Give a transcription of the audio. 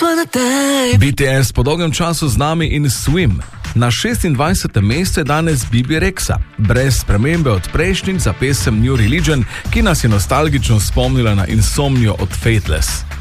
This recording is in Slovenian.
BTS po dolgem času z nami in Swim. Na 26. mestu je danes Bibi Rexa, brez spremembe od prejšnjih za pesem New Religion, ki nas je nostalgično spomnila na Insomnio od Fateless.